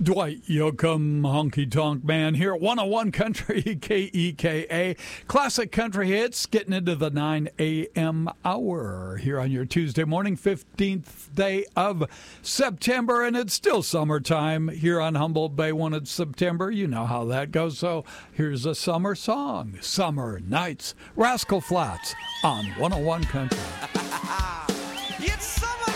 Dwight Yoakam, Honky Tonk Man here, 101 Country, KEKA. Classic country hits, getting into the 9 a.m. hour here on your Tuesday morning, 15th day of September, and it's still summertime here on Humboldt Bay when it's September. You know how that goes, so here's a summer song, Summer Nights, Rascal Flatts on 101 Country. It's summer!